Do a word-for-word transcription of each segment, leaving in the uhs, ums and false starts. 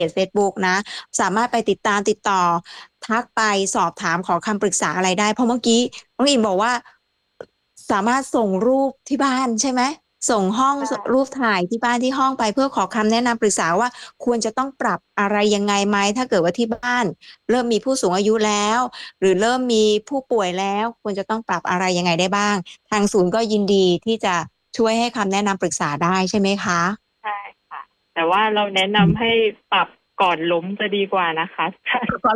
จ Facebook นะสามารถไปติดตามติดต่อทักไปสอบถามขอคำปรึกษาอะไรได้เพราะเมื่อกี้น้องอิมบอกว่าสามารถส่งรูปที่บ้านใช่ไหมส่งห้องใช่รูปถ่ายที่บ้านที่ห้องไปเพื่อขอคำแนะนำปรึกษาว่าควรจะต้องปรับอะไรยังไงไหมถ้าเกิดว่าที่บ้านเริ่มมีผู้สูงอายุแล้วหรือเริ่มมีผู้ป่วยแล้วควรจะต้องปรับอะไรยังไงได้บ้างทางศูนย์ก็ยินดีที่จะช่วยให้คำแนะนำปรึกษาได้ใช่ไหมคะใช่ค่ะแต่ว่าเราแนะนำให้ปรับก่อนล้มจะดีกว่านะคะใช่ก่อน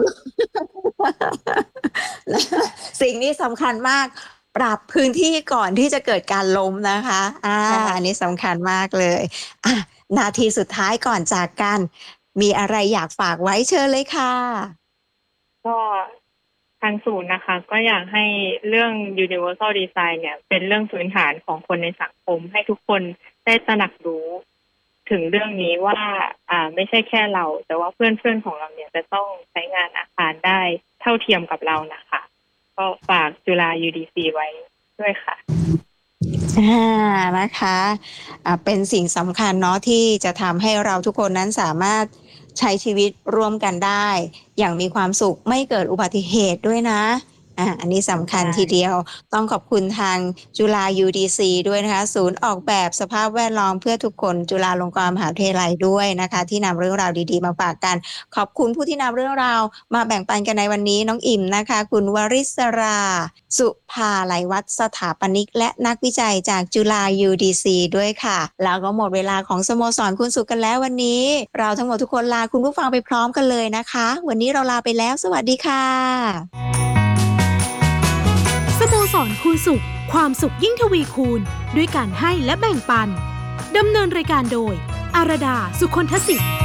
สิ่งนี้สำคัญมากปรับพื้นที่ก่อนที่จะเกิดการล้มนะคะอ่าใช่อันนี้ค่ะสำคัญมากเลยอ่ะนาทีสุดท้ายก่อนจากกันมีอะไรอยากฝากไว้เชิญเลยค่ะก็ทางศูนย์นะคะก็อยากให้เรื่อง universal design เนี่ยเป็นเรื่องพื้นฐานของคนในสังคมให้ทุกคนได้ตระหนักรู้ถึงเรื่องนี้ว่าอ่าไม่ใช่แค่เราแต่ว่าเพื่อนๆของเราเนี่ยจะต้องใช้งานอาคารได้เท่าเทียมกับเรานะคะก็ฝากจุฬา ยู ดี ซี ไว้ด้วยค่ะอ่านะคะอ่าเป็นสิ่งสำคัญเนาะที่จะทำให้เราทุกคนนั้นสามารถใช้ชีวิตร่วมกันได้อย่างมีความสุขไม่เกิดอุบัติเหตุด้วยนะอ่าอันนี้สำคัญใช่ทีเดียวต้องขอบคุณทางจุฬา ยู ดี ซี ด้วยนะคะศูนย์ออกแบบสภาพแวดล้อมเพื่อทุกคนจุฬาลงกรณ์มหาวิทยาลัยด้วยนะคะที่นำเรื่องราวดีๆมาฝากกันขอบคุณผู้ที่นำเรื่องราวมาแบ่งปันกันในวันนี้น้องอิ่มนะคะคุณวริศราสุภาไหลวัฒน์สถาปนิกและนักวิจัยจากจุฬา ยู ดี ซี ด้วยค่ะแล้วก็หมดเวลาของสโมสรคุณสุขกันแล้ววันนี้เราทั้งหมดทุกคนลาคุณผู้ฟังไปพร้อมกันเลยนะคะวันนี้เราลาไปแล้วสวัสดีค่ะสโมสรคูณสุขความสุขยิ่งทวีคูณด้วยการให้และแบ่งปันดำเนินรายการโดยอารดาสุคนทศิษย์